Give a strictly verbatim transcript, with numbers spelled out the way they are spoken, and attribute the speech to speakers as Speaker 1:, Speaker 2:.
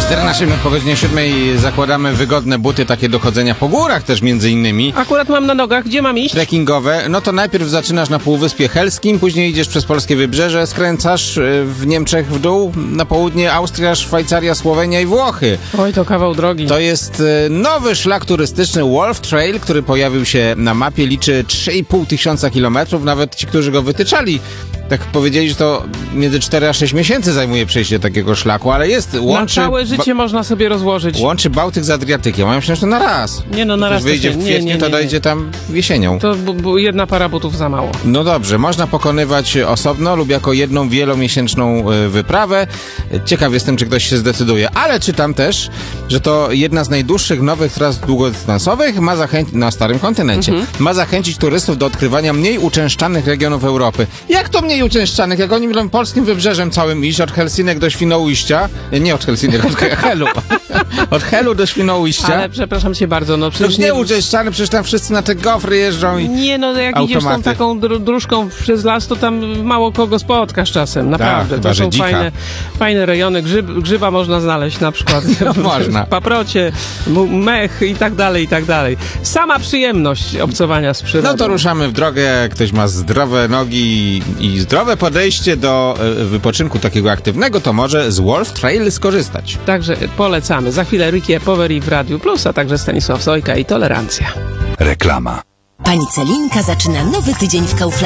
Speaker 1: czternaście minut po godzinie siódmej zakładamy wygodne buty takie do chodzenia po górach też między innymi.
Speaker 2: Akurat mam na nogach, gdzie mam iść?
Speaker 1: Trekkingowe. No to najpierw zaczynasz na Półwyspie Helskim, później idziesz przez polskie wybrzeże, skręcasz w Niemczech w dół, na południe Austria, Szwajcaria, Słowenia i Włochy.
Speaker 2: Oj, to kawał drogi.
Speaker 1: To jest nowy szlak turystyczny Wolf Trail, który pojawił się na mapie, liczy trzy i pół tysiąca kilometrów. Nawet ci, którzy go wytyczali, tak powiedzieli, że to między cztery a sześć miesięcy zajmuje przejście takiego szlaku, ale jest, łączy...
Speaker 2: Na całe życie ba- można sobie rozłożyć.
Speaker 1: Łączy Bałtyk z Adriatykiem. Ja myślę, że to na raz.
Speaker 2: Nie no, na raz
Speaker 1: wyjdzie
Speaker 2: to się...
Speaker 1: w kwietniu,
Speaker 2: nie, nie, nie,
Speaker 1: to
Speaker 2: nie.
Speaker 1: dojdzie tam jesienią.
Speaker 2: To b- b- jedna para butów za mało.
Speaker 1: No dobrze, można pokonywać osobno lub jako jedną wielomiesięczną y, wyprawę. Ciekaw jestem, czy ktoś się zdecyduje. Ale czytam też, że to jedna z najdłuższych nowych tras długodystansowych ma zachęcić, na starym kontynencie,
Speaker 2: Mhm.
Speaker 1: ma zachęcić turystów do odkrywania mniej uczęszczanych regionów Europy. Jak to mniej uczęszczanych? Jak oni będą polskim wybrzeżem całym iść, od Helsinek do Świnoujścia, nie od Helsinek, od Helu. Od Helu do Świnoujścia.
Speaker 2: Ale przepraszam cię bardzo, no
Speaker 1: No
Speaker 2: przecież
Speaker 1: nie uczęszczany, przecież tam wszyscy na te gofry jeżdżą i...
Speaker 2: Nie no, jak
Speaker 1: automaty.
Speaker 2: idziesz tą taką dr- dróżką przez las, to tam mało kogo spotkasz czasem, naprawdę.
Speaker 1: chyba,
Speaker 2: to
Speaker 1: że
Speaker 2: są
Speaker 1: dzika.
Speaker 2: fajne, fajne rejony, Grzyb, grzyba można znaleźć na przykład.
Speaker 1: No, można.
Speaker 2: W paprocie, m- mech i tak dalej, i tak dalej. Sama przyjemność obcowania z przyrodą.
Speaker 1: No to ruszamy w drogę, jak ktoś ma zdrowe nogi i zdrowe podejście do e, wypoczynku takiego aktywnego, to może z Wolf Trail skorzystać.
Speaker 2: Także polecamy. Za chwilę Ricky Poveri w Radiu Plus, a także Stanisław Sojka i Tolerancja.
Speaker 3: Reklama.
Speaker 4: Pani Celinka zaczyna nowy tydzień w Kauflandzie.